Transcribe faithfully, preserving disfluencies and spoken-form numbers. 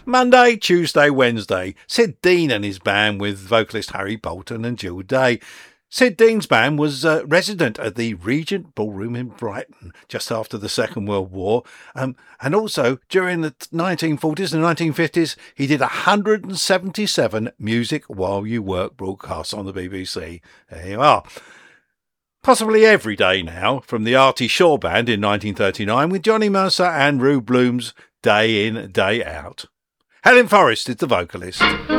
Monday, Tuesday, Wednesday. Sid Dean and his band with vocalist Harry Bolton and Jill Day. Sid Dean's band was uh, resident at the Regent Ballroom in Brighton just after the Second World War. Um, and also, during the nineteen forties and nineteen fifties, he did one hundred seventy-seven Music While You Work broadcasts on the B B C. There you are. Possibly every day now, from the Artie Shaw Band in nineteen thirty-nine with Johnny Mercer and Rube Bloom's Day In, Day Out. Helen Forrest is the vocalist.